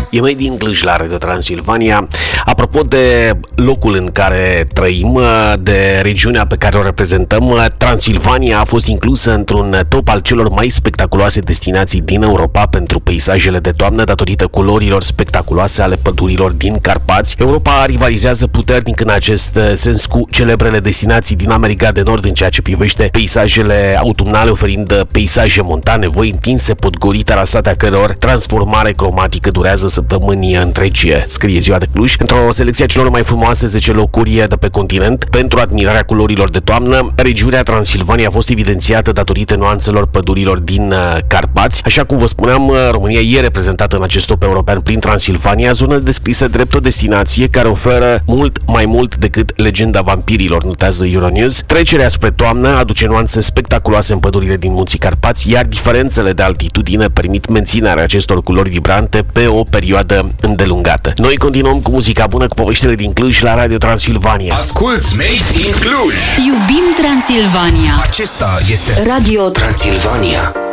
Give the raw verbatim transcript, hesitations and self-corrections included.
E mai din Cluj la Radio Transilvania. Apropo de locul în care trăim, de regiunea pe care o reprezentăm, Transilvania a fost inclusă într-un top al celor mai spectaculoase destinații din Europa pentru peisajele de toamnă datorită culorilor spectaculoase ale pădurilor din Carpați. Europa rivalizează puternic în acest sens cu celebrele destinații din America de Nord în ceea ce privește peisajele autumnale, oferind peisaje montane, voi întinse, podgorite, arasate a căror transformare cromatică durează săptămâni întregi, scrie Ziua de Cluj. Într-o selecție a celor mai frumoase zece locuri de pe continent pentru admirarea culorilor de toamnă, regiunea Transilvania a fost evidențiată datorită nuanțelor pădurilor din Carpați. Așa cum vă spuneam, România e reprezentată în acest top european prin Transilvania, zonă descrisă drept o destinație care oferă mult mai mult decât legenda vampirilor, notează Euronews. Trecerea spre toamnă aduce nuanțe spectaculoase în pădurile din Munții Carpați, iar diferențele de altitudine permit menținerea acestor culori vibrante pe o perioadă îndelungată. Noi continuăm cu muzica bună, cu poveștile din Cluj la Radio Transilvania. Asculți Made in Cluj! Iubim Transilvania! Acesta este Radio Transilvania.